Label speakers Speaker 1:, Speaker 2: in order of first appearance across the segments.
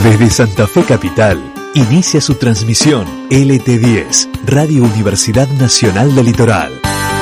Speaker 1: Desde Santa Fe Capital, inicia su transmisión LT10, Radio Universidad Nacional del Litoral.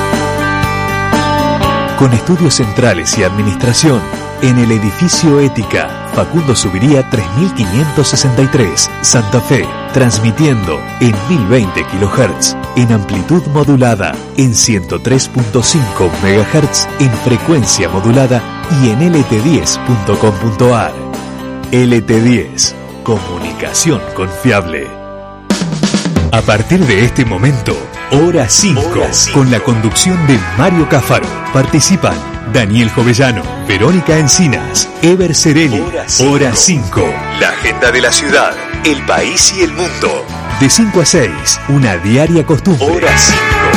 Speaker 1: Con estudios centrales y administración, en el edificio Ética, Facundo Subiría 3563, Santa Fe, transmitiendo en 1020 kHz, en amplitud modulada, en 103.5 MHz, en frecuencia modulada y en lt10.com.ar. LT10, comunicación confiable. A partir de este momento, Hora 5, con la conducción de Mario Cáfaro. Participan Daniel Jovellano, Verónica Encinas, Ever Cerelli. Hora 5, la agenda de la ciudad, el país y el mundo. De 5 a 6, una diaria costumbre. Hora 5.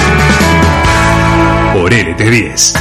Speaker 1: Por LT10.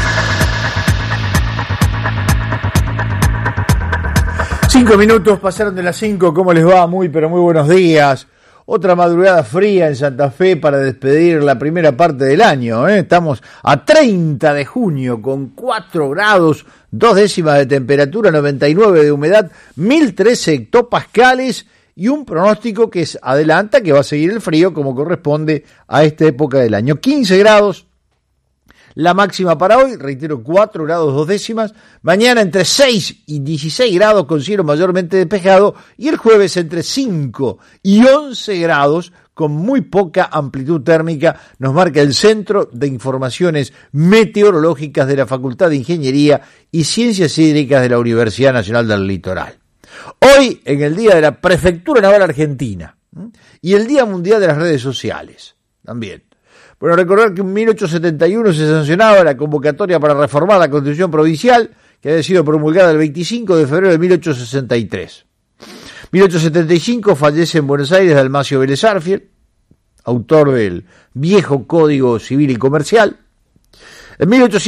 Speaker 2: 5 minutos pasaron de las 5, ¿cómo les va? Muy buenos días. Otra madrugada fría en Santa Fe para despedir la primera parte del año, ¿eh? Estamos a 30 de junio con 4 grados, 2 décimas de temperatura, 99 de humedad, 1013 hectopascales y un pronóstico que adelanta que va a seguir el frío como corresponde a esta época del año. 15 grados. La máxima para hoy, reitero, 4 grados 2 décimas, mañana entre 6 y 16 grados con cielo mayormente despejado y el jueves entre 5 y 11 grados con muy poca amplitud térmica, nos marca el Centro de Informaciones Meteorológicas de la Facultad de Ingeniería y Ciencias Hídricas de la Universidad Nacional del Litoral. Hoy, en el Día de la Prefectura Naval Argentina y el Día Mundial de las Redes Sociales, también. Bueno, recordar que en 1871 se sancionaba la convocatoria para reformar la Constitución Provincial, que había sido promulgada el 25 de febrero de 1863. 1875 fallece en Buenos Aires Dalmacio Vélez Arfiel, autor del viejo Código Civil y Comercial. En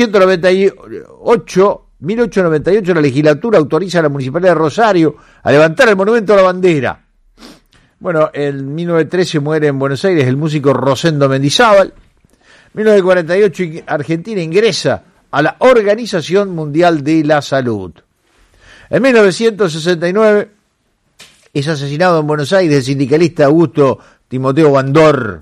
Speaker 2: 1898 la legislatura autoriza a la Municipalidad de Rosario a levantar el monumento a la bandera. Bueno, en 1913 muere en Buenos Aires el músico Rosendo Mendizábal. 1948 Argentina ingresa a la Organización Mundial de la Salud. En 1969 es asesinado en Buenos Aires el sindicalista Augusto Timoteo Bandor.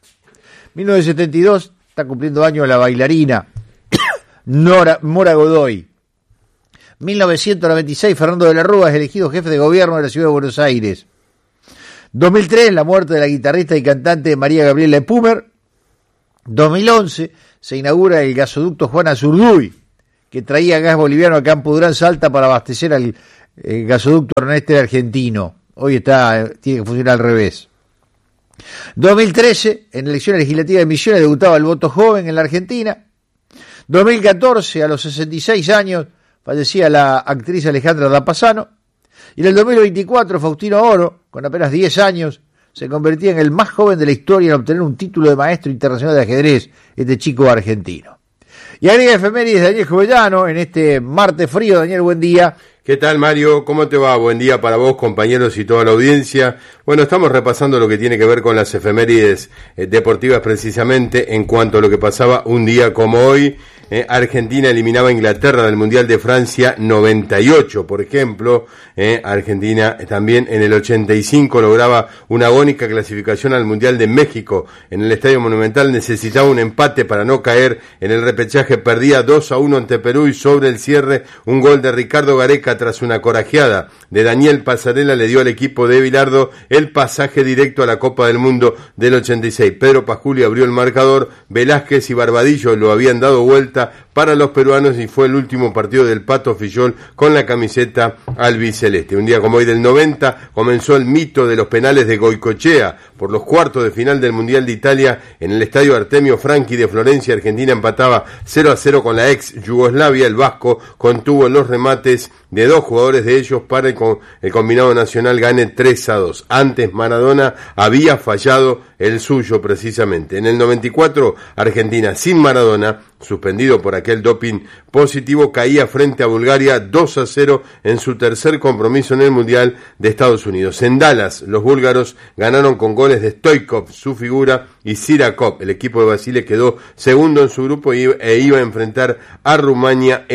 Speaker 2: 1972 está cumpliendo años la bailarina Mora Godoy. 1996 Fernando de la Rúa es elegido jefe de gobierno de la ciudad de Buenos Aires. 2003 la muerte de la guitarrista y cantante María Gabriela Epumer. 2011 se inaugura el gasoducto Juan Azurduy, que traía gas boliviano a Campo Durán Salta para abastecer al gasoducto Ernesto argentino. Hoy tiene que funcionar al revés. 2013, en elecciones legislativas de Misiones, debutaba el voto joven en la Argentina. 2014, a los 66 años, fallecía la actriz Alejandra Dapasano. Y en el 2024, Faustino Oro, con apenas 10 años, se convertía en el más joven de la historia en obtener un título de maestro internacional de ajedrez, este chico argentino. Y agrega efemérides Daniel Jovellano en este martes frío. Daniel, buen día.
Speaker 3: ¿Qué tal, Mario? ¿Cómo te va? Buen día para vos, compañeros y toda la audiencia. Bueno, estamos repasando lo que tiene que ver con las efemérides deportivas precisamente en cuanto a lo que pasaba un día como hoy. Argentina eliminaba a Inglaterra del Mundial de Francia 98, por ejemplo. Argentina también en el 85 lograba una agónica clasificación al Mundial de México. En el Estadio Monumental necesitaba un empate para no caer en el repechaje. Perdía 2-1 ante Perú y sobre el cierre un gol de Ricardo Gareca tras una corajeada de Daniel Pasarela le dio al equipo de Bilardo el pasaje directo a la Copa del Mundo del 86. Pedro Pajuli abrió el marcador, Velázquez y Barbadillo lo habían dado vuelta para los peruanos y fue el último partido del Pato Fillol con la camiseta albiceleste. Un día como hoy del 90 comenzó el mito de los penales de Goicoechea por los cuartos de final del Mundial de Italia en el estadio Artemio Franchi de Florencia. Argentina empataba 0-0 con la ex Yugoslavia. El vasco contuvo los remates de dos jugadores de ellos para el combinado nacional gane 3-2. Antes Maradona había fallado el suyo precisamente. En el 94 Argentina sin Maradona, suspendido por aquel doping positivo, caía frente a Bulgaria 2-0 en su tercer compromiso en el Mundial de Estados Unidos. En Dallas los búlgaros ganaron con goles de Stoichkov, su figura, y Sirakov. El equipo de Basile quedó segundo en su grupo e iba a enfrentar a Rumania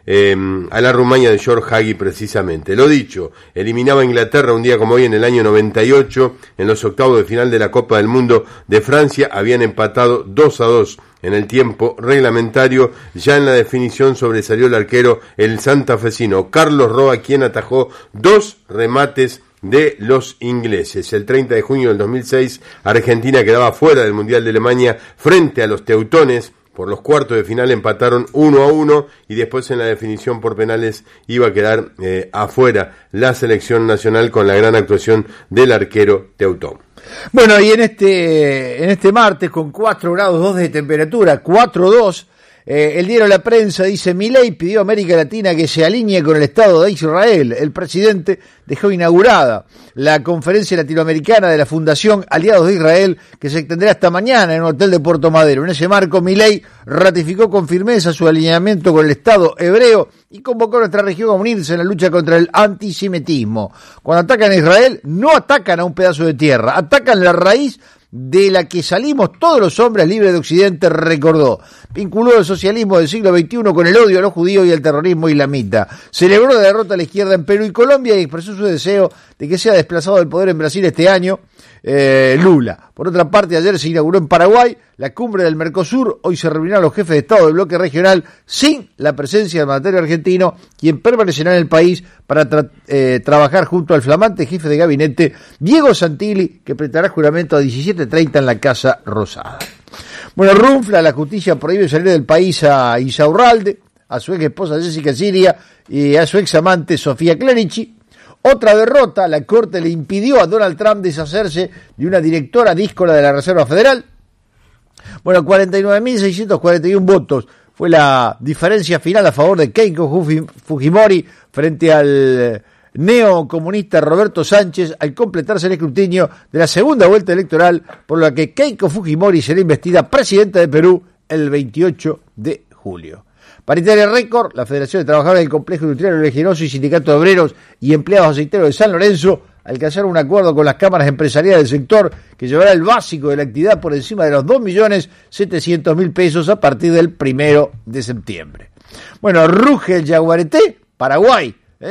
Speaker 3: a la Rumania de George Hagi precisamente. Lo dicho, eliminaba a Inglaterra un día como hoy en el año 98, en los octavos de final de la Copa del Mundo de Francia, habían empatado 2-2 en el tiempo reglamentario. Ya en la definición sobresalió el arquero, el santafesino Carlos Roa, quien atajó 2 remates de los ingleses. El 30 de junio del 2006, Argentina quedaba fuera del Mundial de Alemania frente a los teutones. Por los cuartos de final empataron 1-1 y después en la definición por penales iba a quedar afuera la selección nacional con la gran actuación del arquero teutón.
Speaker 2: Bueno, y en este martes con 4 grados 2 de temperatura, 4-2, el diario La Prensa dice: Milei pidió a América Latina que se alinee con el Estado de Israel. El presidente dejó inaugurada la conferencia latinoamericana de la Fundación Aliados de Israel, que se extenderá hasta mañana en un hotel de Puerto Madero. En ese marco, Milei ratificó con firmeza su alineamiento con el Estado hebreo y convocó a nuestra región a unirse en la lucha contra el antisemitismo. Cuando atacan a Israel, no atacan a un pedazo de tierra, atacan la raíz de la que salimos todos los hombres libres de Occidente, recordó. Vinculó el socialismo del siglo XXI con el odio a los judíos y el terrorismo islamita. Celebró la derrota a la izquierda en Perú y Colombia y expresó su deseo de que sea desplazado del poder en Brasil este año Lula. Por otra parte, ayer se inauguró en Paraguay la cumbre del Mercosur. Hoy se reunirán los jefes de Estado del bloque regional sin la presencia del mandatario argentino, quien permanecerá en el país para trabajar junto al flamante jefe de gabinete Diego Santilli, que prestará juramento a 17:30 en la Casa Rosada. Bueno, Runfla, la justicia prohíbe salir del país a Insaurralde, a su ex esposa Jessica Siria y a su ex amante Sofía Clerici. Otra derrota, la Corte le impidió a Donald Trump deshacerse de una directora díscola de la Reserva Federal. Bueno, 49.641 votos fue la diferencia final a favor de Keiko Fujimori frente al neocomunista Roberto Sánchez al completarse el escrutinio de la segunda vuelta electoral, por la que Keiko Fujimori será investida presidenta de Perú el 28 de julio. Paritaria récord, la Federación de Trabajadores del Complejo Industrial Oleaginoso y Sindicato de Obreros y Empleados Aceiteros de San Lorenzo alcanzaron un acuerdo con las cámaras empresariales del sector que llevará el básico de la actividad por encima de los 2.700.000 pesos a partir del 1 de septiembre. Bueno, ruge el Yaguareté, Paraguay,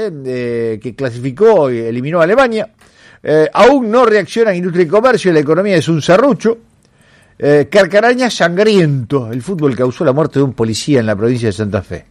Speaker 2: que clasificó y eliminó a Alemania. Aún no reaccionan Industria y Comercio, la economía es un serrucho. Carcaraña sangriento, el fútbol causó la muerte de un policía en la provincia de Santa Fe.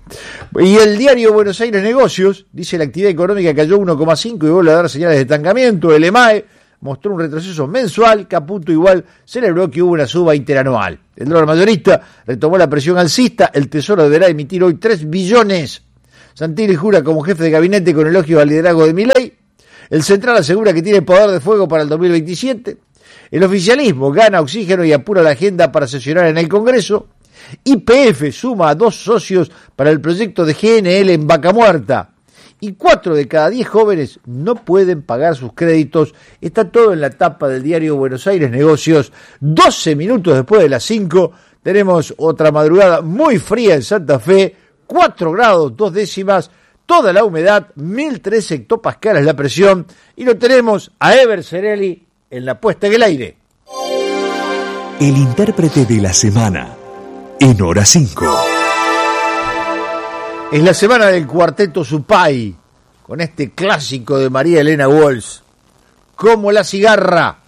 Speaker 2: Y el diario Buenos Aires Negocios dice: la actividad económica cayó 1,5 y vuelve a dar señales de estancamiento. El EMAE mostró un retroceso mensual. Caputo igual celebró que hubo una suba interanual. El dólar mayorista retomó la presión alcista. El Tesoro deberá emitir hoy 3 billones. Santilli jura como jefe de gabinete con elogio al liderazgo de Milei. El Central asegura que tiene poder de fuego para el 2027. El oficialismo gana oxígeno y apura la agenda para sesionar en el Congreso. YPF suma a 2 socios para el proyecto de GNL en Vaca Muerta. Y 4 de cada 10 jóvenes no pueden pagar sus créditos. Está todo en la tapa del diario Buenos Aires Negocios. 12 minutos después de las 5, tenemos otra madrugada muy fría en Santa Fe. 4 grados 2 décimas, toda la humedad, 1003 hectopascales la presión. Y lo tenemos a Ever Cerelli en la puesta en el aire.
Speaker 1: El intérprete de la semana en Hora 5.
Speaker 2: Es la semana del cuarteto Supay, con este clásico de María Elena Walsh, Como la cigarra.